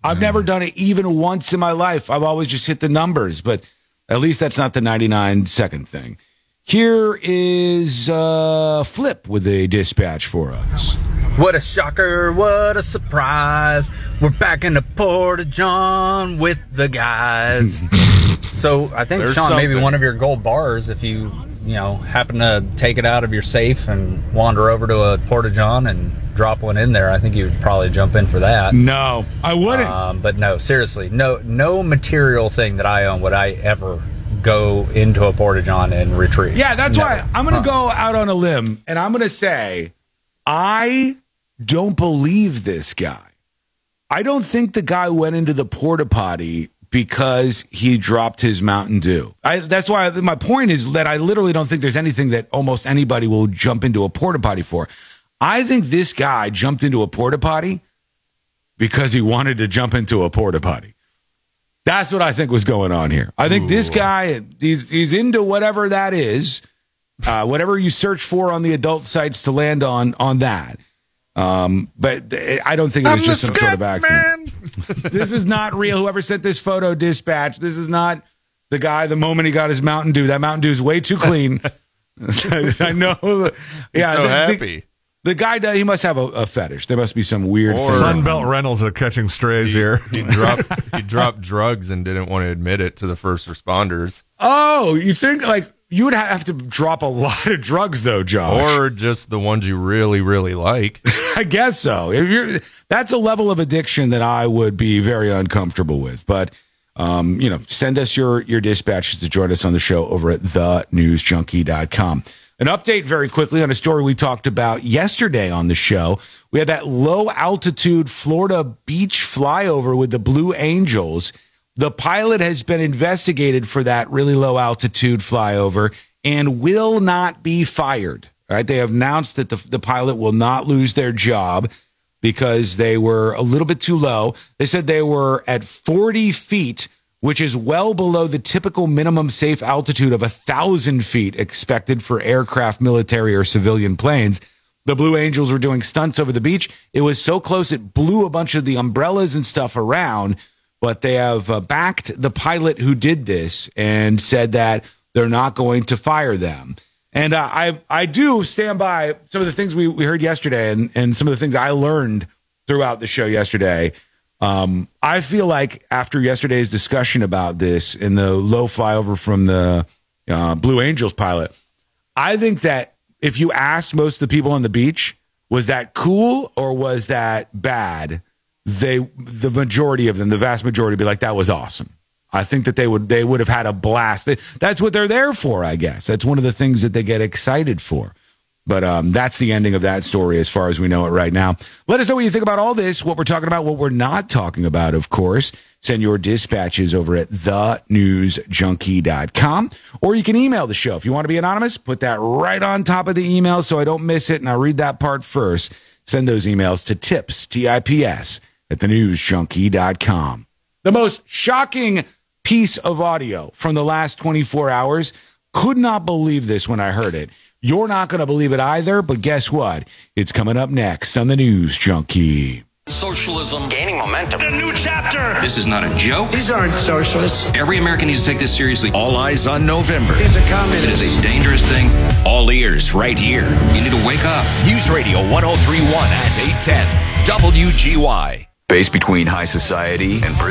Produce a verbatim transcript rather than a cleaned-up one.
I've never done it even once in my life. I've always just hit the numbers, but at least that's not the ninety-nine second thing. Here is uh, Flip with a dispatch for us. What a shocker, what a surprise. We're back in the Porta-John with the guys. So I think, There's Sean, something. maybe one of your gold bars, if you, you know, happen to take it out of your safe and wander over to a Porta-John and drop one in there, I think you would probably jump in for that. No, I wouldn't. Um, but no, seriously, no, no material thing that I own would I ever go into a Porta-John and retrieve. Yeah, that's Never. why I'm going to Huh. go out on a limb, and I'm going to say I don't believe this guy. I don't think the guy went into the porta potty because he dropped his Mountain Dew. I, that's why my point is that I literally don't think there's anything that almost anybody will jump into a porta potty for. I think this guy jumped into a porta potty because he wanted to jump into a porta potty. That's what I think was going on here. I think Ooh. this guy, he's, he's into whatever that is, uh, whatever you search for on the adult sites to land on, on that. Um, but I don't think it was I'm just the some sort of scat accident. This is not real. Whoever sent this photo, dispatch. This is not the guy the moment he got his Mountain Dew. That Mountain Dew is way too clean. I know. He's Yeah, so the, happy. The, the guy, does- he must have a, a fetish. There must be some weird Or- thing. Sunbelt Rentals are catching strays here. He dropped he dropped drugs and didn't want to admit it to the first responders. Oh, you think like you would have to drop a lot of drugs though, Josh? Or just the ones you really, really like. I guess so. If you're, that's a level of addiction that I would be very uncomfortable with. But, um, you know, send us your, your dispatches to join us on the show over at the news junkie dot com. An update very quickly on a story we talked about yesterday on the show. We had that low altitude Florida beach flyover with the Blue Angels. The pilot has been investigated for that really low altitude flyover and will not be fired. All right, they have announced that the, the pilot will not lose their job because they were a little bit too low. They said they were at forty feet, which is well below the typical minimum safe altitude of one thousand feet expected for aircraft, military, or civilian planes. The Blue Angels were doing stunts over the beach. It was so close it blew a bunch of the umbrellas and stuff around, but they have uh, backed the pilot who did this and said that they're not going to fire them. And uh, I I do stand by some of the things we, we heard yesterday and, and some of the things I learned throughout the show yesterday. Um, I feel like after yesterday's discussion about this in the low flyover from the uh, Blue Angels pilot, I think that if you asked most of the people on the beach, was that cool or was that bad? They, the majority of them, the vast majority, would be like, that was awesome. I think that they would they would have had a blast. They, that's what they're there for, I guess. That's one of the things that they get excited for. But um, that's the ending of that story as far as we know it right now. Let us know what you think about all this, what we're talking about, what we're not talking about, of course. Send your dispatches over at the news junkie dot com. Or you can email the show. If you want to be anonymous, put that right on top of the email so I don't miss it, and I'll read that part first. Send those emails to tips, T I P S, at the news junkie dot com. The most shocking piece of audio from the last twenty-four hours. Could not believe this when I heard it. You're not going to believe it either, but guess what? It's coming up next on the News Junkie. Socialism gaining momentum. A new chapter. This is not a joke. These aren't socialists. Every American needs to take this seriously. All eyes on November. These are It communists. is a dangerous thing. All ears right here. You need to wake up. News Radio one oh three point one and eight ten. W G Y. Space between high society and prison.